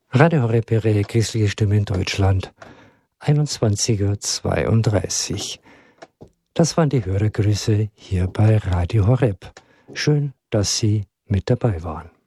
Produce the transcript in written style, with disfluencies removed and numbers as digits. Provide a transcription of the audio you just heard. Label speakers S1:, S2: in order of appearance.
S1: Radio Horeb, Ihre christliche Stimme in Deutschland, 21:32 Uhr. Das waren die Hörergrüße hier bei Radio Horeb. Schön, dass Sie mit dabei waren.